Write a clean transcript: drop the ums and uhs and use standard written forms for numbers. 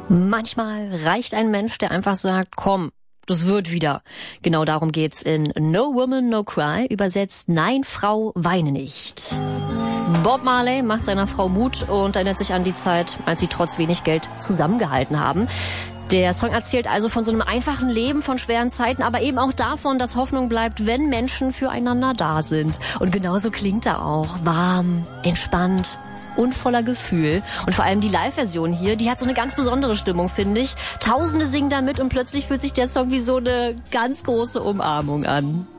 Manchmal reicht ein Mensch, der einfach sagt, komm, das wird wieder. Genau darum geht's in No Woman, No Cry, übersetzt Nein, Frau, weine nicht. Bob Marley macht seiner Frau Mut und erinnert sich an die Zeit, als sie trotz wenig Geld zusammengehalten haben. Der Song erzählt also von so einem einfachen Leben, von schweren Zeiten, aber eben auch davon, dass Hoffnung bleibt, wenn Menschen füreinander da sind. Und genauso klingt er auch. Warm, entspannt und voller Gefühl. Und vor allem die Live-Version hier, die hat so eine ganz besondere Stimmung, finde ich. Tausende singen damit und plötzlich fühlt sich der Song wie so eine ganz große Umarmung an.